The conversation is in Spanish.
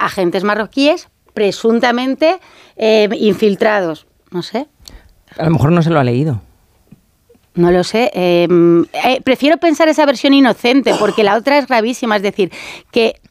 agentes marroquíes presuntamente infiltrados. No sé. A lo mejor no se lo ha leído. No lo sé. Prefiero pensar esa versión inocente, porque la otra es gravísima. Es decir, que